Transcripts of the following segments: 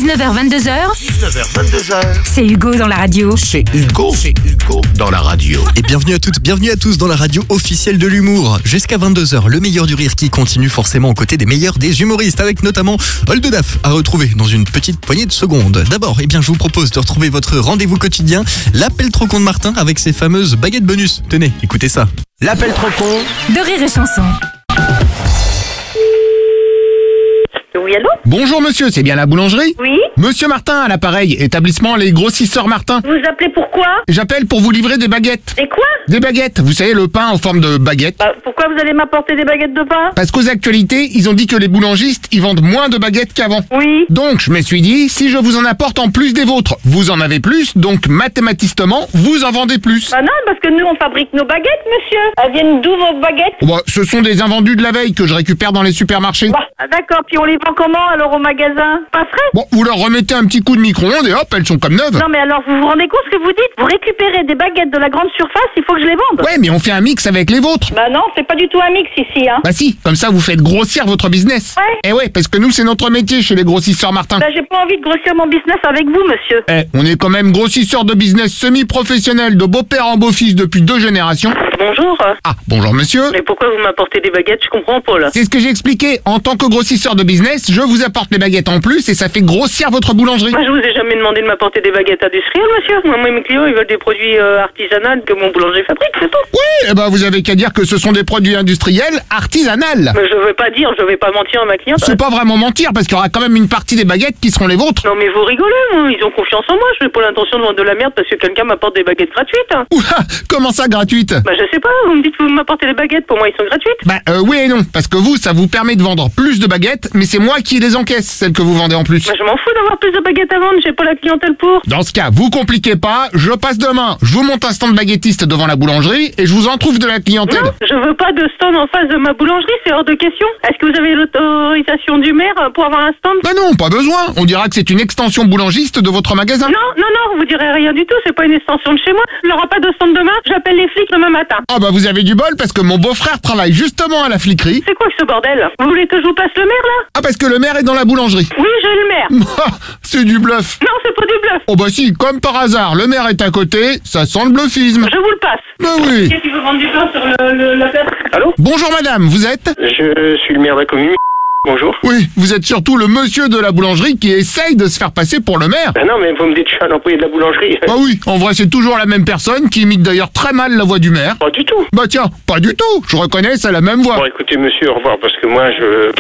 19h22h. 19h22h. C'est Hugo dans la radio. C'est Hugo dans la radio. Et bienvenue à toutes, bienvenue à tous dans la radio officielle de l'humour. Jusqu'à 22h, le meilleur du rire qui continue forcément aux côtés des meilleurs des humoristes, avec notamment Oldedaf à retrouver dans une petite poignée de secondes. D'abord, je vous propose de retrouver votre rendez-vous quotidien, l'appel trop con de Martin avec ses fameuses baguettes bonus. Tenez, écoutez ça. L'appel trop con De Rire et Chanson. Oui, allô? Bonjour monsieur, c'est bien la boulangerie? Oui? Monsieur Martin à l'appareil, établissement Les Grossisseurs Martin. Vous appelez pourquoi? J'appelle pour vous livrer des baguettes. Et quoi? Des baguettes, vous savez le pain en forme de baguette. Pourquoi vous allez m'apporter des baguettes de pain? Parce qu'aux actualités, ils ont dit que les boulangistes, ils vendent moins de baguettes qu'avant. Oui. Donc je me suis dit, si je vous en apporte en plus des vôtres, vous en avez plus, donc mathématiquement, vous en vendez plus. Bah non, parce que nous on fabrique nos baguettes, monsieur. Elles viennent d'où vos baguettes? Bah, ce sont des invendus de la veille que je récupère dans les supermarchés. D'accord, puis on les vend comment alors au magasin? Pas frais? Bon, vous leur remettez un petit coup de micro-ondes et hop, elles sont comme neuves. Non mais alors vous vous rendez compte ce que vous dites? Vous récupérez des baguettes de la grande surface, il faut que je les vende. Ouais, mais on fait un mix avec les vôtres. Bah non, c'est pas du tout un mix ici, hein. Bah si, comme ça vous faites grossir votre business. Ouais. Eh ouais, parce que nous c'est notre métier chez les grossisseurs Martin. Bah j'ai pas envie de grossir mon business avec vous, monsieur. On est quand même grossisseurs de business semi-professionnels de beau-père en beau-fils depuis 2 générations. Bonjour. Ah, bonjour monsieur. Mais pourquoi vous m'apportez des baguettes? Je comprends pas là. C'est ce que j'ai expliqué. En tant que grossisseur de business, je vous apporte les baguettes en plus et ça fait grossir votre boulangerie. Moi je vous ai jamais demandé de m'apporter des baguettes industrielles, monsieur. Moi mes clients ils veulent des produits artisanaux que mon boulanger fabrique, c'est tout. Oui, vous avez qu'à dire que ce sont des produits industriels artisanales. Mais je veux pas dire, je vais pas mentir à ma cliente. C'est pas vraiment mentir parce qu'il y aura quand même une partie des baguettes qui seront les vôtres. Non mais vous rigolez, moi. Ils ont confiance en moi. Je n'ai pas l'intention de vendre de la merde parce que quelqu'un m'apporte des baguettes gratuites. Oula, comment ça gratuite? Bah je sais pas, vous me dites que vous m'apportez des baguettes, pour moi ils sont gratuites. Oui et non, parce que vous, ça vous permet de vendre plus de baguettes, mais c'est moi qui les encaisse, celles que vous vendez en plus. Bah je m'en fous d'avoir plus de baguettes à vendre, j'ai pas la clientèle pour. Dans ce cas, vous compliquez pas, je passe demain, je vous monte un stand baguettiste devant la boulangerie et je vous en trouve de la clientèle. Non, je veux pas de stand en face de ma boulangerie, c'est hors de question. Est-ce que vous avez l'autorisation du maire pour avoir un stand? Bah non, pas besoin, on dira que c'est une extension boulangiste de votre magasin. Non, vous direz rien du tout, c'est pas une extension de chez moi. Il n'y aura pas de stand demain, j'appelle les flics demain matin. Ah bah vous avez du bol parce que mon beau-frère travaille justement à la fliquerie. C'est quoi ce bordel? Vous voulez que je vous passe le maire là? Ah parce que le maire est dans la boulangerie. Oui, j'ai le maire. C'est du bluff. Non, c'est pas du bluff. Oh bah si, comme par hasard, le maire est à côté, ça sent le bluffisme. Je vous le passe. Bah oui. Qu'est-ce qu'il veut vendre du pain sur la place? Allô? Bonjour madame, vous êtes? Je suis le maire de la commune. Bonjour. Oui, vous êtes surtout le monsieur de la boulangerie qui essaye de se faire passer pour le maire. Ben non, mais vous me dites que je suis un employé de la boulangerie. Bah oui, en vrai c'est toujours la même personne qui imite d'ailleurs très mal la voix du maire. Pas du tout. Bah tiens, pas du tout, je reconnais, c'est la même voix. Bon, écoutez, monsieur, au revoir, parce que moi,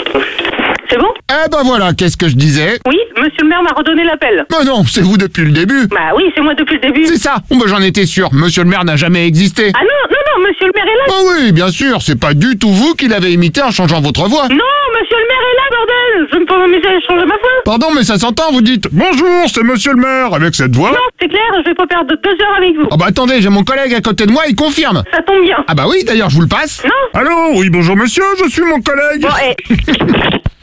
C'est bon? Eh ben voilà, qu'est-ce que je disais? Oui, monsieur le maire m'a redonné l'appel. Bah non, c'est vous depuis le début. Bah oui, c'est moi depuis le début. C'est ça, bah j'en étais sûr, monsieur le maire n'a jamais existé. Ah non, monsieur le maire est là. Bah oui, bien sûr, c'est pas du tout vous qui l'avez imité en changeant votre voix. Non, monsieur le maire est là, bordel. Je ne peux pas m'amuser à changer ma voix. Pardon, mais ça s'entend, vous dites « Bonjour, c'est monsieur le maire » avec cette voix. Non, c'est clair, je vais pas perdre 2 heures avec vous. Ah bah attendez, j'ai mon collègue à côté de moi, il confirme. Ça tombe bien. Ah bah oui, d'ailleurs, je vous le passe. Non. Allô, oui, bonjour monsieur, je suis mon collègue. Bon,